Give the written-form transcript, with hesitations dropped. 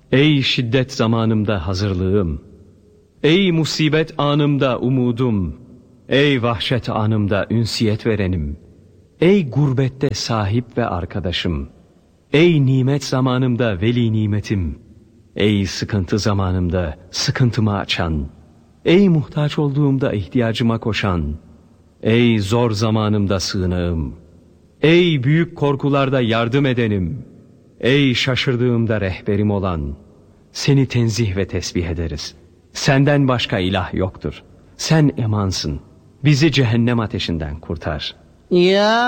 Ey şiddet zamanımda hazırlığım, ey musibet anımda umudum, ey vahşet anımda ünsiyet verenim, ey gurbette sahip ve arkadaşım, ey nimet zamanımda veli nimetim, ey sıkıntı zamanımda sıkıntımı açan, ey muhtaç olduğumda ihtiyacıma koşan, ey zor zamanımda sığınağım, ey büyük korkularda yardım edenim, ey şaşırdığımda rehberim olan, seni tenzih ve tesbih ederiz. Senden başka ilah yoktur. Sen emansın. Bizi cehennem ateşinden kurtar. Ya